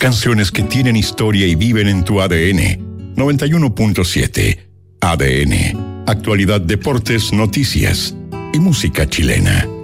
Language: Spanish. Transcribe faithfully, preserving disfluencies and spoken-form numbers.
Canciones que tienen historia y viven en tu A D N. noventa y uno punto siete. A D N. Actualidad, deportes, noticias y música chilena.